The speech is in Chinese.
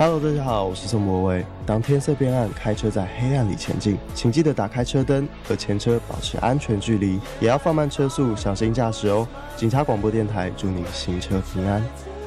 Hello， 大家好，我是宋博伟。当天色变暗，开车在黑暗里前进，请记得打开车灯，和前车保持安全距离，也要放慢车速，小心驾驶哦。警察广播电台祝您行车平安。